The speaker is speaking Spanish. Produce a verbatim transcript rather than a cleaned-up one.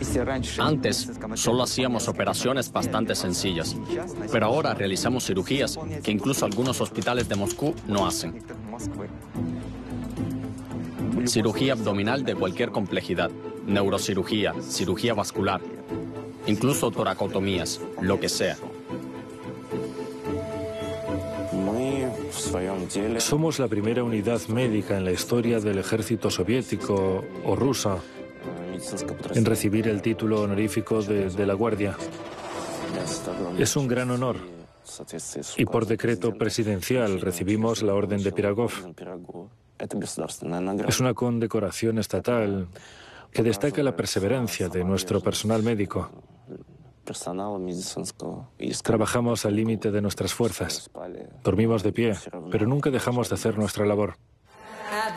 Antes solo hacíamos operaciones bastante sencillas, pero ahora realizamos cirugías que incluso algunos hospitales de Moscú no hacen. Cirugía abdominal de cualquier complejidad, neurocirugía, cirugía vascular, incluso toracotomías, lo que sea. Somos la primera unidad médica en la historia del ejército soviético o ruso en recibir el título honorífico de, de la Guardia. Es un gran honor. Y por decreto presidencial recibimos la Orden de Pirogov. Es una condecoración estatal que destaca la perseverancia de nuestro personal médico. Trabajamos al límite de nuestras fuerzas. Dormimos de pie, pero nunca dejamos de hacer nuestra labor.